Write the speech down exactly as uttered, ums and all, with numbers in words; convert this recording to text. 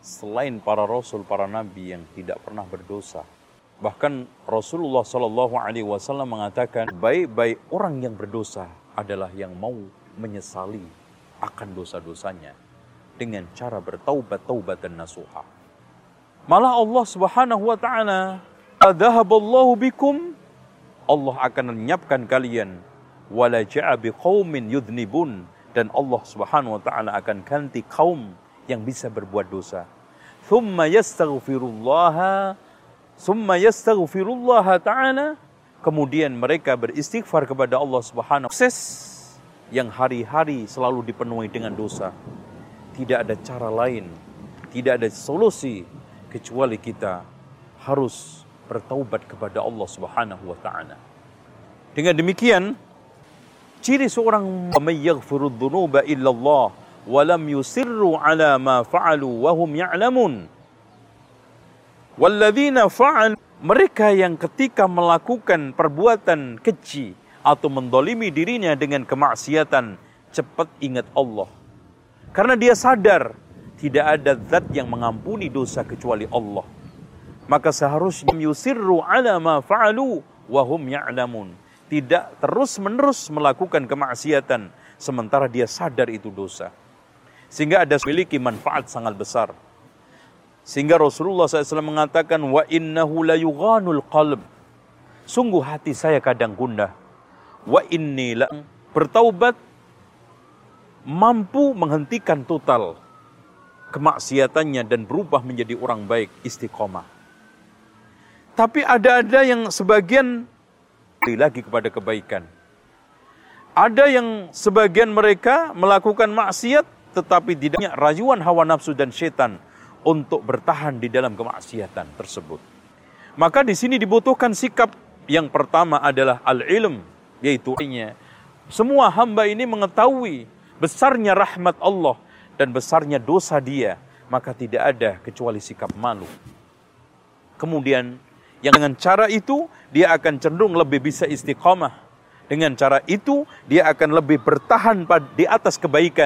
selain para rasul, para nabi yang tidak pernah berdosa. Bahkan Rasulullah Shallallahu Alaihi Wasallam mengatakan, baik-baik orang yang berdosa adalah yang mau menyesali akan dosa-dosanya dengan cara bertaubat, taubatan nasuha. Malah Allah Subhanahu Wa Taala, "Adzahaballahu bikum," Allah akan menyiapkan kalian, "wala ja'a biqaumin yudhnibun," dan Allah Subhanahu Wa Taala akan ganti kaum yang bisa berbuat dosa. "Tsumma yastaghfirullaha Summa yastaghfirullah ta'ala," kemudian mereka beristighfar kepada Allah Subhanahu wa ta'ala. Proses yang hari-hari selalu dipenuhi dengan dosa. Tidak ada cara lain, tidak ada solusi kecuali kita harus bertaubat kepada Allah Subhanahu wa ta'ala. Dengan demikian, ciri seorang may yaghfirudz dzunuba illallah wa lam yusirru ala ma fa'alu wa hum ya'lamun. Walladzina fa'al, mereka yang ketika melakukan perbuatan keji atau mendolimi dirinya dengan kemaksiatan, cepat ingat Allah. Karena dia sadar tidak ada zat yang mengampuni dosa kecuali Allah. Maka seharusnya yusirru ala ma fa'alu wa hum ya'lamun. Tidak terus-menerus melakukan kemaksiatan sementara dia sadar itu dosa. Sehingga ada memiliki manfaat sangat besar. Sehingga Rasulullah shallallahu alaihi wasallam mengatakan, wa innahu la yughanul qalb. Sungguh hati saya kadang gundah. Wa inni la, bertaubat mampu menghentikan total kemaksiatannya dan berubah menjadi orang baik, istiqomah. Tapi ada-ada yang sebagian lagi kepada kebaikan. Ada yang sebagian mereka melakukan maksiat tetapi tidaknya rayuan hawa nafsu dan setan untuk bertahan di dalam kemaksiatan tersebut. Maka di sini dibutuhkan sikap yang pertama adalah al-ilm, yaitu semua hamba ini mengetahui besarnya rahmat Allah dan besarnya dosa dia, maka tidak ada kecuali sikap malu. Kemudian yang dengan cara itu dia akan cenderung lebih bisa istiqamah. Dengan cara itu dia akan lebih bertahan di atas kebaikan.